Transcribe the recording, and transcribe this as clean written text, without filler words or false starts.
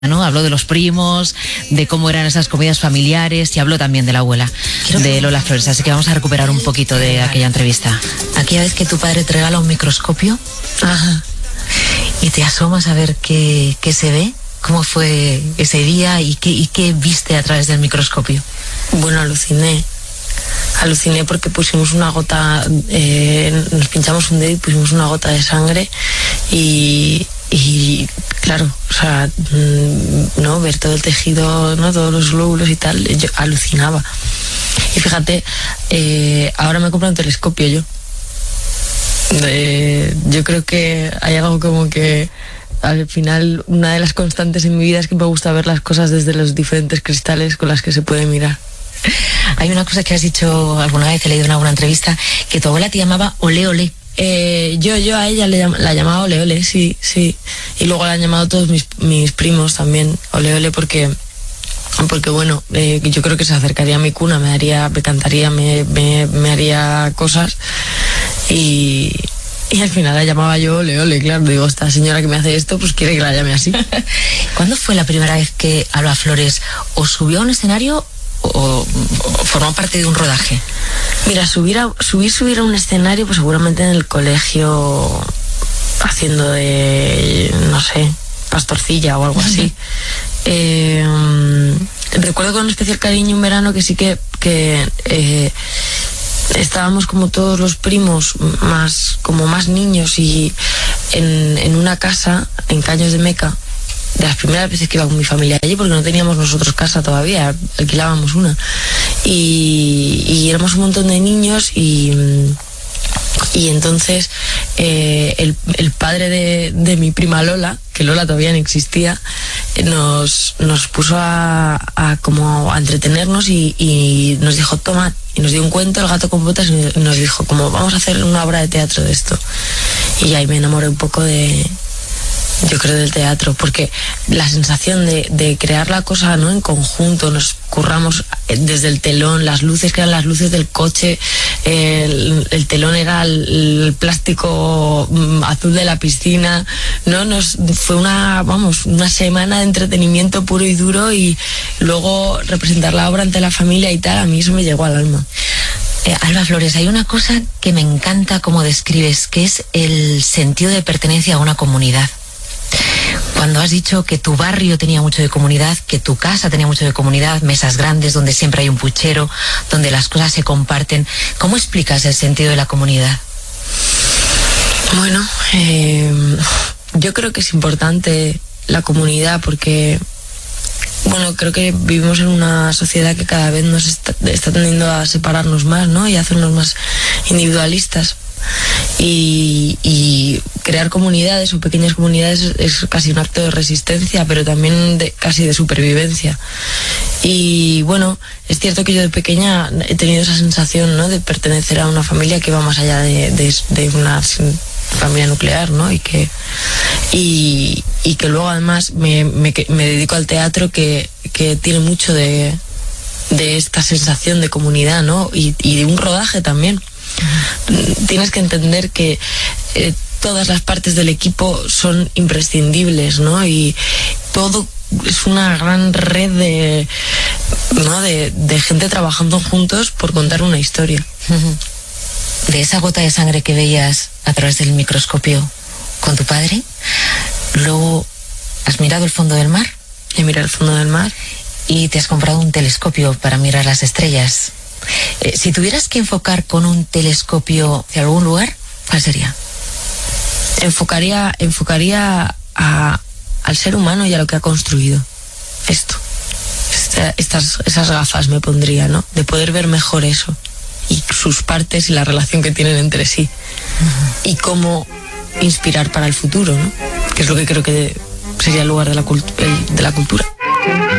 ¿no? Habló de los primos, de cómo eran esas comidas familiares y habló también de la abuela, de Lola Flores. Así que vamos a recuperar un poquito de aquella entrevista. Aquella vez que tu padre te regala un microscopio. Ajá. Y te asomas a ver qué se ve. ¿Cómo fue ese día y qué viste a través del microscopio? Bueno, aluciné porque pusimos una gota, nos pinchamos un dedo y pusimos una gota de sangre y claro, o sea, no ver todo el tejido, no todos los glóbulos y tal, yo alucinaba. Y fíjate, ahora me compro un telescopio yo. Yo creo que hay algo como que al final una de las constantes en mi vida es que me gusta ver las cosas desde los diferentes cristales con las que se puede mirar. Hay una cosa que has dicho alguna vez, he leído en alguna entrevista, que tu abuela te llamaba Ole Ole. Yo a ella la llamaba Ole Ole, sí. Y luego la han llamado todos mis primos también Ole Ole porque bueno, yo creo que se acercaría a mi cuna, me cantaría, me haría cosas y al final la llamaba yo Ole Ole, claro. Digo, esta señora que me hace esto, pues quiere que la llame así. ¿Cuándo fue la primera vez que Alba Flores o subió a un escenario o formó parte de un rodaje? Mira, subir a un escenario, pues seguramente en el colegio, haciendo de, no sé, pastorcilla o algo así. Recuerdo con especial cariño un verano que sí que estábamos como todos los primos más niños y en una casa en Caños de Meca, de las primeras veces que iba con mi familia allí, porque no teníamos nosotros casa todavía, alquilábamos una y éramos un montón de niños y entonces el padre de mi prima Lola, que Lola todavía no existía, nos puso a entretenernos y nos dijo, toma, y nos dio un cuento, El gato con botas, y nos dijo, como vamos a hacer una obra de teatro de esto. Y ahí me enamoré un poco yo creo del teatro, porque la sensación de crear la cosa, ¿no?, en conjunto, nos curramos desde el telón, las luces que eran las luces del coche, el telón era el plástico azul de la piscina, ¿no? Fue una semana de entretenimiento puro y duro, y luego representar la obra ante la familia y tal, a mí eso me llegó al alma. Alba Flores, hay una cosa que me encanta cómo describes, que es el sentido de pertenencia a una comunidad. Cuando has dicho que tu barrio tenía mucho de comunidad, que tu casa tenía mucho de comunidad, mesas grandes donde siempre hay un puchero, donde las cosas se comparten, ¿cómo explicas el sentido de la comunidad? Bueno, yo creo que es importante la comunidad porque, bueno, creo que vivimos en una sociedad que cada vez nos está tendiendo a separarnos más, ¿no?, y a hacernos más individualistas. Y crear comunidades o pequeñas comunidades es casi un acto de resistencia, pero también casi de supervivencia. Y bueno, es cierto que yo de pequeña he tenido esa sensación, ¿no?, de pertenecer a una familia que va más allá de una familia nuclear, ¿no? Y que luego además me dedico al teatro que tiene mucho de esta sensación de comunidad, ¿no? Y de un rodaje también. Tienes que entender que todas las partes del equipo son imprescindibles, ¿no? Y todo es una gran red de gente trabajando juntos por contar una historia. De esa gota de sangre que veías a través del microscopio con tu padre, luego has mirado el fondo del mar. He mirado el fondo del mar. Y te has comprado un telescopio para mirar las estrellas. Si tuvieras que enfocar con un telescopio hacia algún lugar, ¿cuál sería? Enfocaría al ser humano y a lo que ha construido esto. Esas gafas me pondría, ¿no?, de poder ver mejor eso y sus partes y la relación que tienen entre sí. Y cómo inspirar para el futuro, ¿no?, que es lo que creo que sería el lugar de la cultura.